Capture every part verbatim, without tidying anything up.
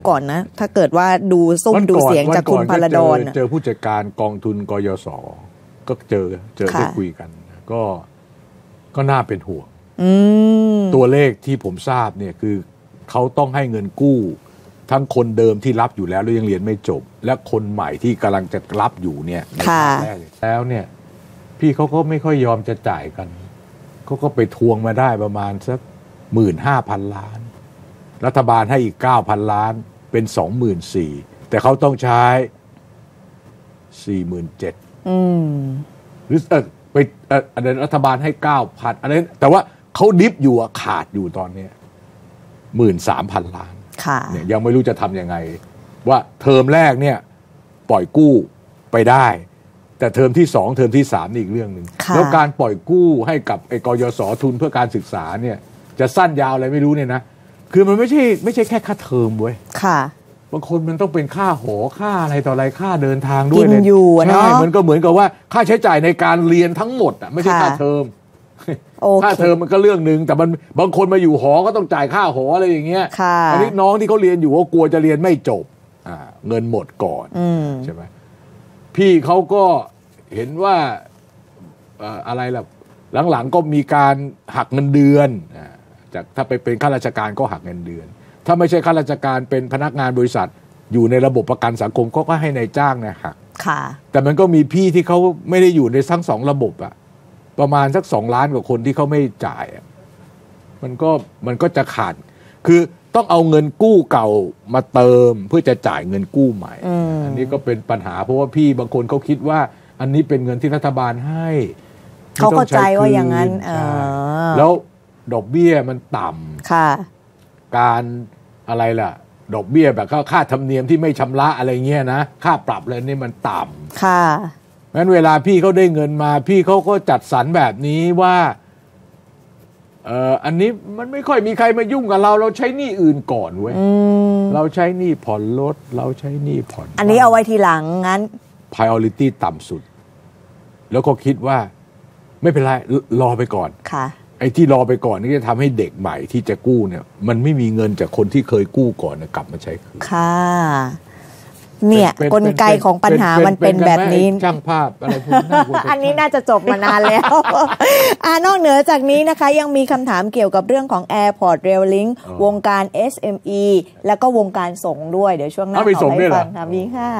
ก่อนนะถ้าเกิดว่าดูซุ่มดูเสียงจากคุณพลดรเจอผู้จัดการกองทุนกยศก็เจอเจอได้คุยกันก็ก็น่าเป็นห่วงตัวเลขที่ผมทราบเนี่ยคือเขาต้องให้เงินกู้ทั้งคนเดิมที่รับอยู่แล้วแล้วยังเรียนไม่จบและคนใหม่ที่กำลังจะรับอยู่เนี่ยในครั้งแรกแล้วเนี่ยพี่เขาก็ไม่ค่อยยอมจะจ่ายกันเขาก็ไปทวงมาได้ประมาณสักหมื่นห้าพันล้านรัฐบาลให้อีกเก้าพันล้านเป็นสองหมื่นสี่แต่เขาต้องใช้สี่หมื่นเจ็ดหรือเออไปเอออะไรรัฐบาลให้เก้าพันอะไรแต่ว่าเขาดิฟอยู่ขาดอยู่ตอนนี้หมื่นสามพันล้านเนี่ยยังไม่รู้จะทำยังไงว่าเทอมแรกเนี่ยปล่อยกู้ไปได้แต่เทอมที่สองเทอมที่สามนี่อีกเรื่องหนึ่งแล้วการปล่อยกู้ให้กับไอ้กยศทุนเพื่อการศึกษาเนี่ยจะสั้นยาวอะไรไม่รู้เนี่ยนะคือมันไม่ใช่ไม่ใช่แค่ค่าเทอมเว้ยค่ะบางคนมันต้องเป็นค่าหอค่าอะไรต่ออะไรค่าเดินทางด้วยเลยใช่มันก็เหมือนกับว่าค่าใช้จ่ายในการเรียนทั้งหมดอ่ะไม่ใช่ค่าเทอมค่าเทอมมันก็เรื่องนึงแต่มันบางคนมาอยู่หอก็ต้องจ่ายค่าหออะไรอย่างเงี้ยอันนี้น้องที่เขาเรียนอยู่ก็กลัวจะเรียนไม่จบอ่าเงินหมดก่อนใช่ไหมพี่เขาก็เห็นว่าอะไรล่ะหลังๆก็มีการหักเงินเดือนจากถ้าไปเป็นข้าราชการก็หักเงินเดือนถ้าไม่ใช่ข้าราชการเป็นพนักงานบริษัทอยู่ในระบบประกันสังคมก็ก็ให้นายจ้างเนี่ยหักแต่มันก็มีพี่ที่เขาไม่ได้อยู่ในทั้งสองระบบอะประมาณสักสองล้านกว่าคนที่เขาไม่จ่ายมันก็มันก็จะขาดคือต้องเอาเงินกู้เก่ามาเติมเพื่อจะจ่ายเงินกู้ใหม่ อ, อันนี้ก็เป็นปัญหาเพราะว่าพี่บางคนเขาคิดว่าอันนี้เป็นเงินที่รัฐบาลให้เขาเข้าใจว่าอย่างนั้นแล้วดอกเบี้ยมันต่ำค่ะการอะไรล่ะดอกเบี้ยแบบค่าธรรมเนียมที่ไม่ชำระอะไรเงี้ยนะค่าปรับอะไรนี่มันต่ำค่ะงั้นเวลาพี่เขาได้เงินมาพี่เขาก็จัดสรรแบบนี้ว่าเอ่ออันนี้มันไม่ค่อยมีใครมายุ่งกับเราเราใช้หนี้อื่นก่อนเว้ยเราใช้หนี้ผ่อนรถเราใช้หนี้ผ่อนอันนี้เอาไว้ทีหลังงั้น priority ต่ำสุดแล้วก็คิดว่าไม่เป็นไรรอไปก่อนค่ะไอ้ที่รอไปก่อนนี่จะทำให้เด็กใหม่ที่จะกู้เนี่ยมันไม่มีเงินจากคนที่เคยกู้ก่อนนะกลับมาใช้คืนค่ะเนี่ยกลไกของปัญหามันเป็นแบบนี้ช่างภาพอะไรพวกนี้อันนี้น่าจะจบมานานแล้วอ่านอกเหนือจากนี้นะคะยังมีคำถามเกี่ยวกับเรื่องของ Airport Rail Link วงการ เอส เอ็ม อี แล้วก็วงการส่งด้วยเดี๋ยวช่วงหน้าขอให้ฟังค่ะพี่ค่ะ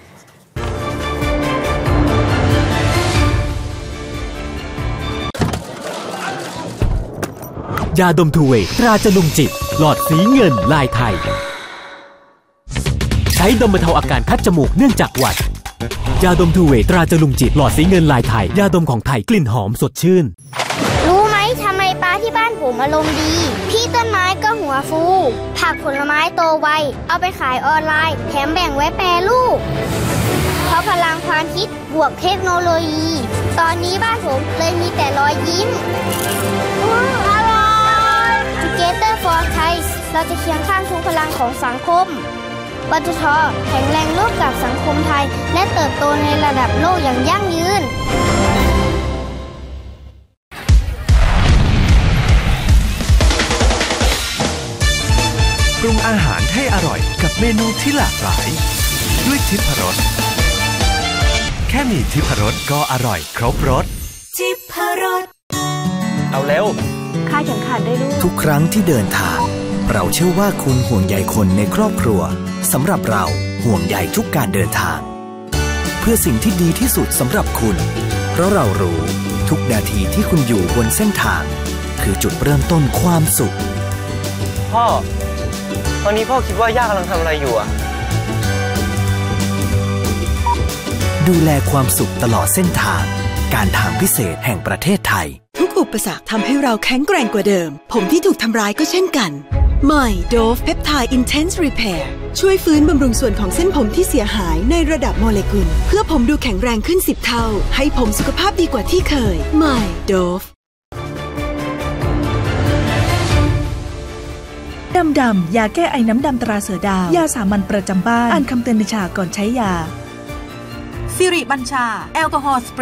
ยาดมทูเวย์ตราจนุงจิตหลอดสีเงินลายไทยใช้ดมบรรเทาอาการคัดจมูกเนื่องจากหวัดยาดมทูเวย์ตราจนุงจิตหลอดสีเงินลายไทยยาดมของไทยกลิ่นหอมสดชื่นรู้ไหมทำไมป้าที่บ้านผมอารมณ์ดีพี่ต้นไม้ก็หัวฟูผักผลไม้โตไวเอาไปขายออนไลน์แถมแบ่งไว้แปรรูปเพราะพลังความคิดบวกเทคโนโลยีตอนนี้บ้านผมเลยมีแต่รอยยิ้มอร่อย Together for Thai เราจะเคียงข้างทุกพลังของสังคมปตท.แข็งแรงร่วมกับสังคมไทยและเติบโตในระดับโลกอย่างยั่งยืนปรุงอาหารให้อร่อยกับเมนูที่หลากหลายด้วยทิพรสแค่มีทิพรสก็อร่อยครบรสทิพรสเอาเร็วค่าเข็มขัดได้ด้วยทุกครั้งที่เดินทางเราเชื่อว่าคุณห่วงใยคนในครอบครัวสำหรับเราห่วงใยทุกการเดินทางเพื่อสิ่งที่ดีที่สุดสำหรับคุณเพราะเรารู้ทุกนาทีที่คุณอยู่บนเส้นทางคือจุดเริ่มต้นความสุขพ่อตอนนี้พ่อคิดว่าย่ากำลังทำอะไรอยู่อะดูแลความสุขตลอดเส้นทางการทางพิเศษแห่งประเทศไทยทุกอุปสรรคทำให้เราแข็งแกร่งกว่าเดิมผมที่ถูกทำร้ายก็เช่นกันใหม่ Dove Peptide Intense Repair ช่วยฟื้นบำรุงส่วนของเส้นผมที่เสียหายในระดับโมเลกุลเพื่อผมดูแข็งแรงขึ้นสิบเท่าให้ผมสุขภาพดีกว่าที่เคยใหม่ Dove ดำดำยาแก้ไอน้ำดำตราเสือดาวยาสามัญประจำบ้านอ่านคำเตือนในฉากก่อนใช้ยาสิริบัญชาแอลกอฮอล์